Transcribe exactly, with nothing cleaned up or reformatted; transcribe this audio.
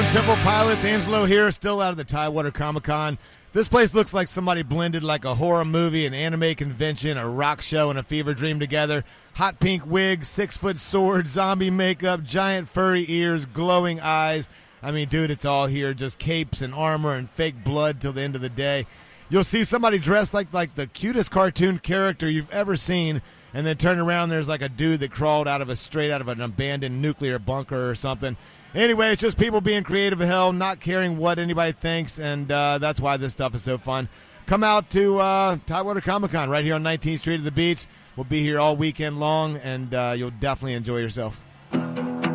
Temple Pilots, Angelo here, still out of the Tidewater Comic-Con. This place looks like somebody blended like a horror movie, an anime convention, a rock show, and a fever dream together. Hot pink wig, six-foot sword, zombie makeup, giant furry ears, glowing eyes. I mean, dude, it's all here. Just capes and armor and fake blood till the end of the day. You'll see somebody dressed like, like the cutest cartoon character you've ever seen, and then turn around, there's like a dude that crawled out of a straight out of an abandoned nuclear bunker or something. Anyway, it's just people being creative as hell, not caring what anybody thinks, and uh, that's why this stuff is so fun. Come out to uh, Tidewater Comic-Con right here on nineteenth Street at the beach. We'll be here all weekend long, and uh, you'll definitely enjoy yourself.